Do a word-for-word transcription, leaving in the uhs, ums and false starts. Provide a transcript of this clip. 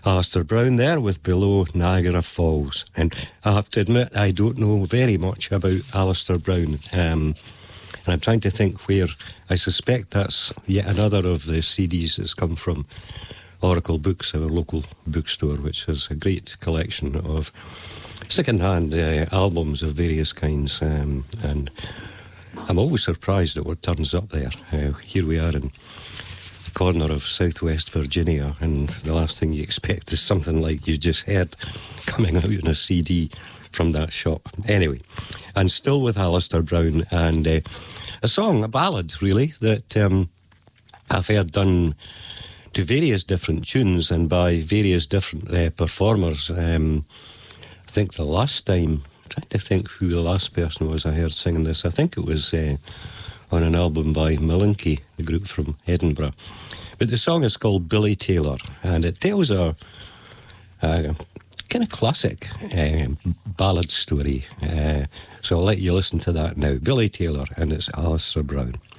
Alistair Brown there with Below Niagara Falls. And I have to admit, I don't know very much about Alistair Brown. Um, and I'm trying to think where. I suspect that's yet another of the C Ds that's come from Oracle Books, our local bookstore, which has a great collection of second-hand uh, albums of various kinds. Um, and I'm always surprised at what turns up there. Uh, here we are in corner of southwest Virginia, and the last thing you expect is something like you just heard coming out in a C D from that shop. Anyway, and still with Alistair Brown, and uh, a song, a ballad really, that um, I've heard done to various different tunes and by various different uh, performers. Um, I think the last time, I'm trying to think who the last person was I heard singing this, I think it was uh, on an album by Malinky, the group from Edinburgh. But the song is called Billy Taylor, and it tells a, a kind of classic uh, ballad story. Uh, so I'll let you listen to that now. Billy Taylor, and it's Alistair Brown.